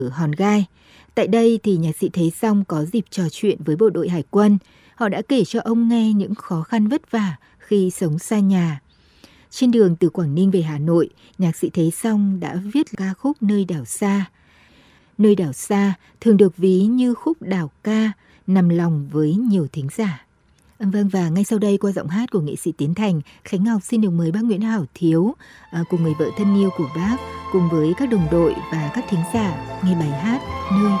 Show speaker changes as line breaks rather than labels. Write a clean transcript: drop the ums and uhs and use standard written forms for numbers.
ở Hòn Gai. Tại đây thì nhạc sĩ Thế Song có dịp trò chuyện với bộ đội hải quân. Họ đã kể cho ông nghe những khó khăn vất vả khi sống xa nhà. Trên đường từ Quảng Ninh về Hà Nội, nhạc sĩ Thế Song đã viết ca khúc Nơi đảo xa. Nơi đảo xa thường được ví như khúc đảo ca, nằm lòng với nhiều thính giả. Vâng, và ngay sau đây qua giọng hát của nghệ sĩ Tiến Thành, Khánh Ngọc xin được mời bác Nguyễn Hảo Thiếu cùng người vợ thân yêu của bác cùng với các đồng đội và các thính giả nghe bài hát Nơi